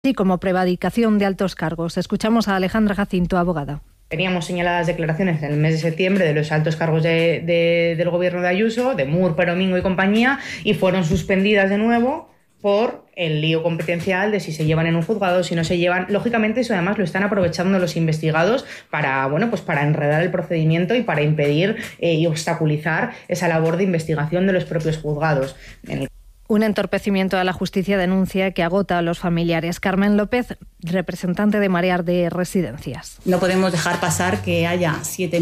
así como prevaricación de altos cargos. Escuchamos a Alejandra Jacinto, abogada. Teníamos señaladas declaraciones en el mes de septiembre de los altos cargos del gobierno de Ayuso, de Mur, Peromingo y compañía, y fueron suspendidas de nuevo por el lío competencial de si se llevan en un juzgado, si no se llevan. Lógicamente eso además lo están aprovechando los investigados para enredar el procedimiento y para impedir y obstaculizar esa labor de investigación de los propios juzgados. Un entorpecimiento a la justicia denuncia que agota a los familiares. Carmen López, representante de Marear de Residencias. No podemos dejar pasar que haya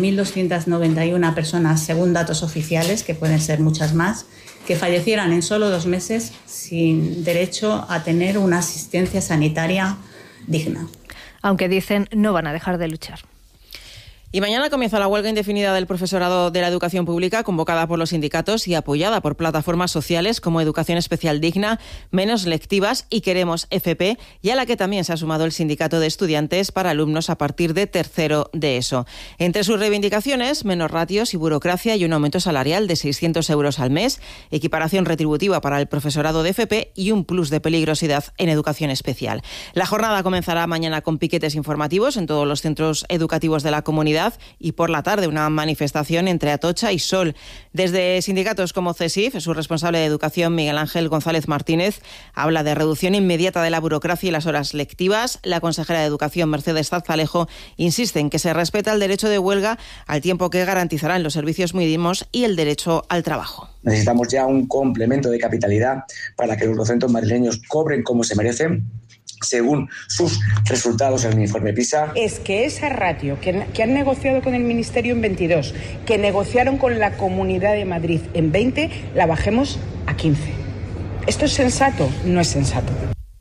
7.291 personas, según datos oficiales, que pueden ser muchas más, que fallecieran en solo 2 meses sin derecho a tener una asistencia sanitaria digna. Aunque dicen no van a dejar de luchar. Y mañana comienza la huelga indefinida del profesorado de la educación pública, convocada por los sindicatos y apoyada por plataformas sociales como Educación Especial Digna, Menos Lectivas y Queremos FP, y a la que también se ha sumado el sindicato de estudiantes para alumnos a partir de tercero de ESO. Entre sus reivindicaciones, menos ratios y burocracia y un aumento salarial de 600 euros al mes, equiparación retributiva para el profesorado de FP y un plus de peligrosidad en educación especial. La jornada comenzará mañana con piquetes informativos en todos los centros educativos de la comunidad y por la tarde una manifestación entre Atocha y Sol. Desde sindicatos como CESIF, su responsable de educación, Miguel Ángel González Martínez, habla de reducción inmediata de la burocracia y las horas lectivas. La consejera de Educación, Mercedes Zarzalejo, insiste en que se respeta el derecho de huelga al tiempo que garantizarán los servicios mínimos y el derecho al trabajo. Necesitamos ya un complemento de capitalidad para que los docentes madrileños cobren como se merecen, según sus resultados en el informe PISA. Es que esa ratio que han negociado con el Ministerio en 22, que negociaron con la Comunidad de Madrid en 20, la bajemos a 15. ¿Esto es sensato? No es sensato.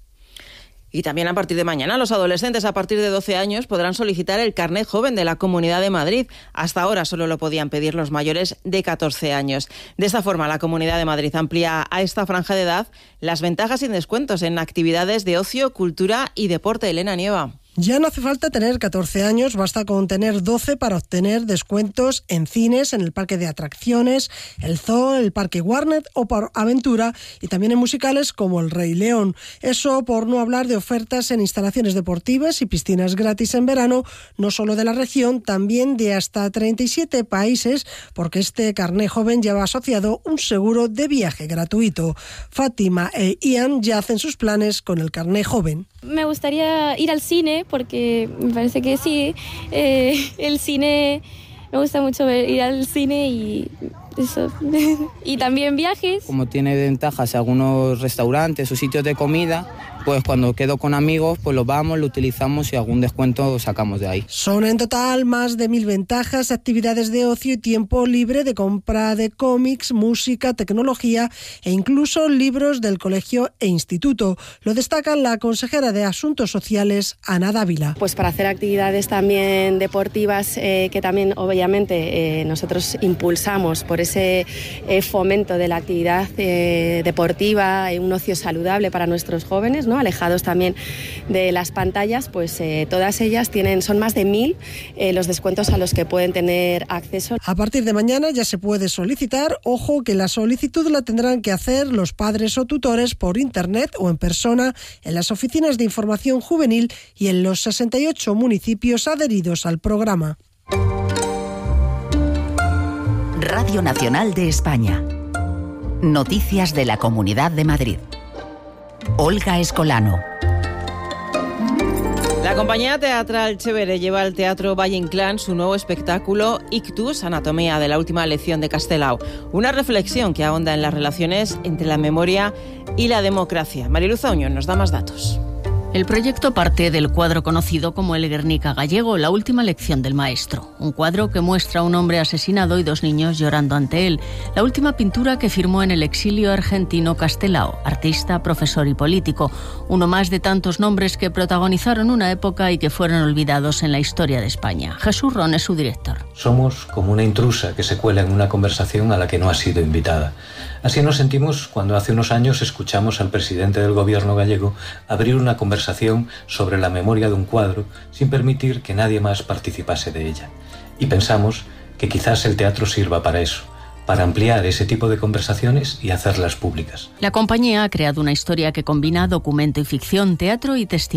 Y también a partir de mañana los adolescentes a partir de 12 años podrán solicitar el carnet joven de la Comunidad de Madrid. Hasta ahora solo lo podían pedir los mayores de 14 años. De esta forma, la Comunidad de Madrid amplía a esta franja de edad las ventajas y descuentos en actividades de ocio, cultura y deporte. Elena Nieva. Ya no hace falta tener 14 años, basta con tener 12 para obtener descuentos en cines, en el parque de atracciones, el Zoo, el parque Warner o por Aventura, y también en musicales como El Rey León. Eso por no hablar de ofertas en instalaciones deportivas y piscinas gratis en verano, no solo de la región, también de hasta 37 países, porque este carné joven lleva asociado un seguro de viaje gratuito. Fátima e Ian ya hacen sus planes con el carné joven. Me gustaría ir al cine porque me parece que sí, el cine, me gusta mucho ir al cine y eso. Y también viajes. Como tiene ventajas algunos restaurantes o sitios de comida, pues cuando quedo con amigos, pues lo vamos, lo utilizamos y algún descuento sacamos de ahí. Son en total más de 1000 ventajas, actividades de ocio y tiempo libre, de compra de cómics, música, tecnología e incluso libros del colegio e instituto. Lo destaca la consejera de Asuntos Sociales, Ana Dávila. Pues para hacer actividades también deportivas, que también obviamente nosotros impulsamos por ese fomento de la actividad deportiva, un ocio saludable para nuestros jóvenes, ¿no? Alejados también de las pantallas, pues todas ellas son más de 1000 los descuentos a los que pueden tener acceso. A partir de mañana ya se puede solicitar. Ojo que la solicitud la tendrán que hacer los padres o tutores por internet o en persona en las oficinas de información juvenil y en los 68 municipios adheridos al programa. Radio Nacional de España. Noticias de la Comunidad de Madrid. Olga Escolano. La compañía teatral Chévere lleva al Teatro Valle Inclán su nuevo espectáculo Ictus, Anatomía de la última lección de Castelao. Una reflexión que ahonda en las relaciones entre la memoria y la democracia. Mariluz Auñón nos da más datos. El proyecto parte del cuadro conocido como el Guernica gallego, la última lección del maestro. Un cuadro que muestra a un hombre asesinado y 2 niños llorando ante él. La última pintura que firmó en el exilio argentino Castelao, artista, profesor y político. Uno más de tantos nombres que protagonizaron una época y que fueron olvidados en la historia de España. Jesús Ron es su director. Somos como una intrusa que se cuela en una conversación a la que no ha sido invitada. Así nos sentimos cuando hace unos años escuchamos al presidente del gobierno gallego abrir una conversación sobre la memoria de un cuadro sin permitir que nadie más participase de ella. Y pensamos que quizás el teatro sirva para eso, para ampliar ese tipo de conversaciones y hacerlas públicas. La compañía ha creado una historia que combina documento y ficción, teatro y testimonio.